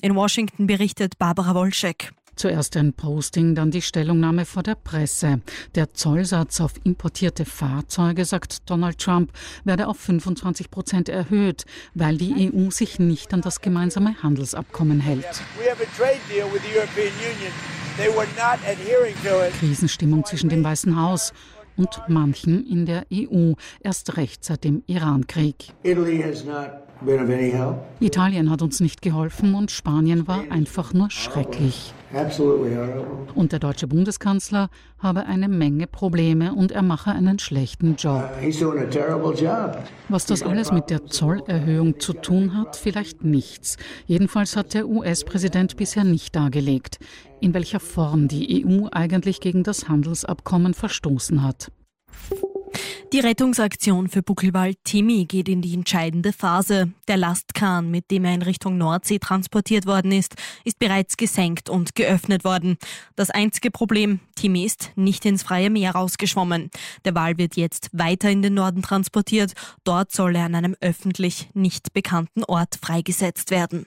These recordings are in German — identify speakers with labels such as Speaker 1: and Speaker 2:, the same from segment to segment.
Speaker 1: In Washington berichtet Barbara Wolschek.
Speaker 2: Zuerst ein Posting, dann die Stellungnahme vor der Presse. Der Zollsatz auf importierte Fahrzeuge, sagt Donald Trump, werde auf 25% erhöht, weil die EU sich nicht an das gemeinsame Handelsabkommen hält. Krisenstimmung zwischen dem Weißen Haus und manchen in der EU, erst recht seit dem Irankrieg. Italien hat uns nicht geholfen und Spanien war einfach nur schrecklich. Und der deutsche Bundeskanzler habe eine Menge Probleme und er mache einen schlechten Job. Was das alles mit der Zollerhöhung zu tun hat, vielleicht nichts. Jedenfalls hat der US-Präsident bisher nicht dargelegt, in welcher Form die EU eigentlich gegen das Handelsabkommen verstoßen hat.
Speaker 1: Die Rettungsaktion für Buckelwald Timmy geht in die entscheidende Phase. Der Lastkahn, mit dem er in Richtung Nordsee transportiert worden ist bereits gesenkt und geöffnet worden. Das einzige Problem, Timmy ist nicht ins freie Meer rausgeschwommen. Der Wal wird jetzt weiter in den Norden transportiert. Dort soll er an einem öffentlich nicht bekannten Ort freigesetzt werden.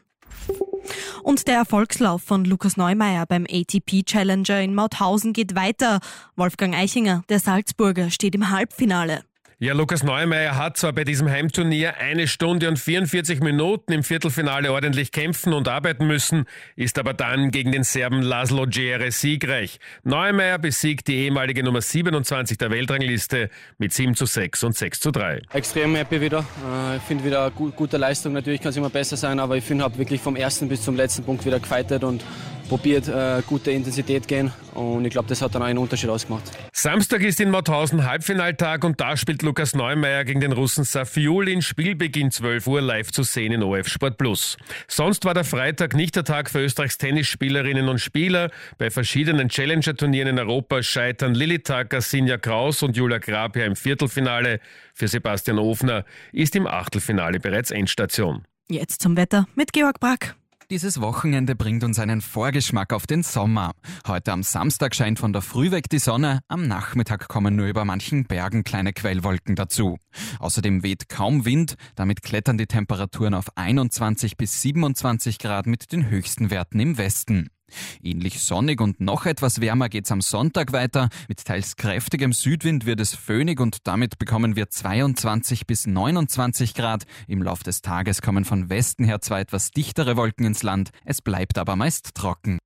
Speaker 1: Und der Erfolgslauf von Lukas Neumeier beim ATP Challenger in Mauthausen geht weiter. Wolfgang Eichinger, der Salzburger, steht im Halbfinale.
Speaker 3: Ja, Lukas Neumeier hat zwar bei diesem Heimturnier 1 Stunde und 44 Minuten im Viertelfinale ordentlich kämpfen und arbeiten müssen, ist aber dann gegen den Serben Laszlo Djere siegreich. Neumeier besiegt die ehemalige Nummer 27 der Weltrangliste mit 7:6 und 6:3.
Speaker 4: Extrem happy wieder. Ich finde wieder gute Leistung. Natürlich kann es immer besser sein, aber ich finde, habe wirklich vom ersten bis zum letzten Punkt wieder gefightet und probiert, gute Intensität gehen. Und ich glaube, das hat dann auch einen Unterschied ausgemacht.
Speaker 3: Samstag ist in Mauthausen Halbfinaltag und da spielt Lukas Neumeier gegen den Russen Safiulin. Spielbeginn 12 Uhr live zu sehen in ORF Sport Plus. Sonst war der Freitag nicht der Tag für Österreichs Tennisspielerinnen und Spieler. Bei verschiedenen Challenger-Turnieren in Europa scheitern Lilly Tacker, Sinja Kraus und Julia Grabher im Viertelfinale. Für Sebastian Ofner ist im Achtelfinale bereits Endstation.
Speaker 1: Jetzt zum Wetter mit Georg Brack.
Speaker 5: Dieses Wochenende bringt uns einen Vorgeschmack auf den Sommer. Heute am Samstag scheint von der Früh weg die Sonne, am Nachmittag kommen nur über manchen Bergen kleine Quellwolken dazu. Außerdem weht kaum Wind, damit klettern die Temperaturen auf 21 bis 27 Grad mit den höchsten Werten im Westen. Ähnlich sonnig und noch etwas wärmer geht's am Sonntag weiter. Mit teils kräftigem Südwind wird es föhnig und damit bekommen wir 22 bis 29 Grad. Im Lauf des Tages kommen von Westen her zwar etwas dichtere Wolken ins Land, es bleibt aber meist trocken.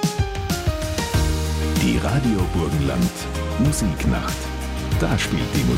Speaker 6: Die Radio Burgenland Musiknacht. Da spielt die Musik.